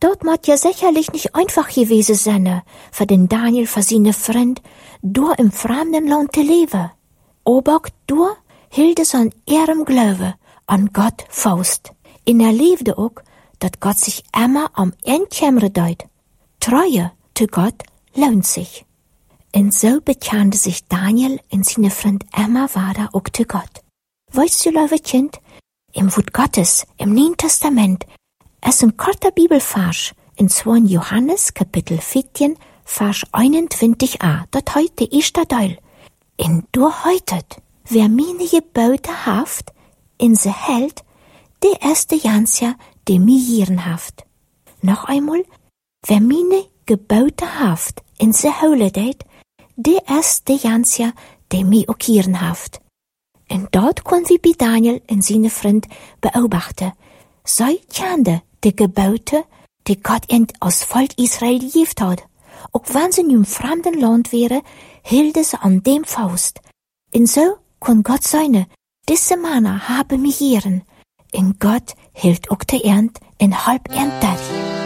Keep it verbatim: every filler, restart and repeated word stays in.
Dort mod ja sicherlich nicht einfach gewesen sein, für den Daniel, für seine Freund, durch im fremden Land zu leben. Aber auch durch hielt es an ihrem Glaube an Gott fast. Und er lebte auch, dass Gott sich immer am Endkämmer deut. Treue zu Gott lohnt sich. Und so bekannte sich Daniel und seine Freund immer weiter auch zu Gott. Weißt du, liebe Kind, im Wort Gottes, im Neuen Testament, es ist ein kurzer Bibelvers, in zweiten Johannes, Kapitel vierzehn, Vers einundzwanzig a, dort heut der erste Teil. Und du heutet, wer meine Gebote haft, in se hält, der erste Jansja, der mir hieren haft. Noch einmal, wer meine Gebote haft, in se hole det, der erste Jansja, der mir auch hieren haft. Und dort können wir bei Daniel und seine Freund beobachten. Sie kannten die Gebote, die Gott ihnen aus Volk Israel gegeben hat. Auch wenn sie nun im fremden Land wären, hielten sie an dem Faust. Und so kann Gott sagen, diese Männer haben mich hieren. Und Gott hielt auch die Ernte in halb Ernte.